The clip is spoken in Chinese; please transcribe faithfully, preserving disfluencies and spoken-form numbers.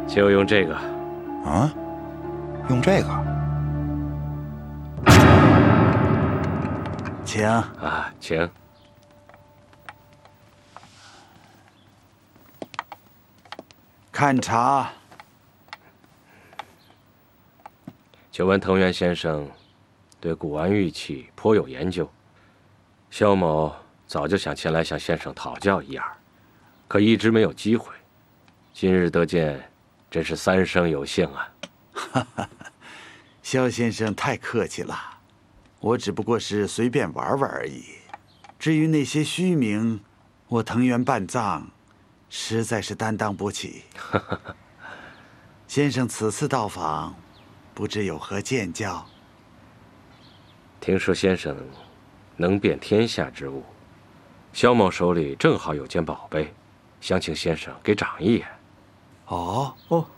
就用这个。 啊？用这个？ 请啊，请。 看茶。 久闻藤原先生对古玩玉器颇有研究，萧某早就想前来向先生讨教一二，可一直没有机会。今日得见，真是三生有幸啊！ 哈哈，萧先生太客气了，我只不过是随便玩玩而已。至于那些虚名，我藤原半藏实在是担当不起。先生此次到访，不知有何见教？ 听说先生能辨天下之物，萧某手里正好有件宝贝，想请先生给长一眼。 哦哦，